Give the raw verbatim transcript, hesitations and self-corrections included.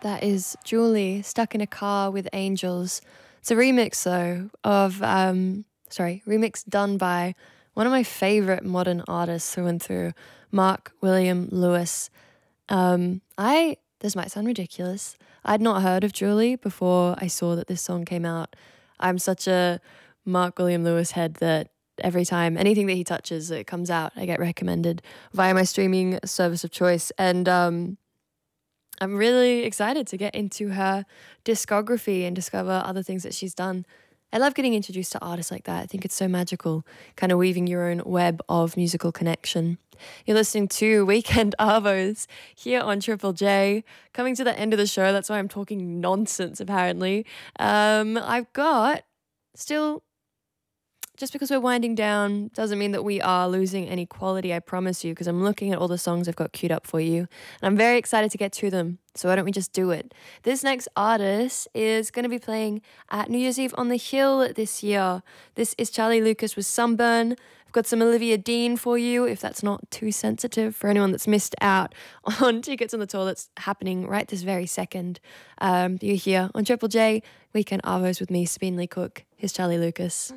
That is Julie, Stuck in a Car with Angels. It's a remix, though, of, um, sorry, remix done by one of my favorite modern artists through and through, Mark William Lewis. Um, I, this might sound ridiculous, I'd not heard of Julie before I saw that this song came out. I'm such a Mark William Lewis head that every time anything that he touches, it comes out, I get recommended via my streaming service of choice. And, um, I'm really excited to get into her discography and discover other things that she's done. I love getting introduced to artists like that. I think it's so magical, kind of weaving your own web of musical connection. You're listening to Weekend Arvos here on Triple J. Coming to the end of the show, that's why I'm talking nonsense, apparently. Um, I've got still... Just because we're winding down doesn't mean that we are losing any quality, I promise you, because I'm looking at all the songs I've got queued up for you, and I'm very excited to get to them, so why don't we just do it? This next artist is going to be playing at New Year's Eve on the Hill this year. This is Charlie Lucas with Sunburn. I've got some Olivia Dean for you, if that's not too sensitive for anyone that's missed out on Tickets on the Tour that's happening right this very second. Um, you're here on Triple J, Weekend Arvos with me, Sabine Lee Cook. Here's Charlie Lucas.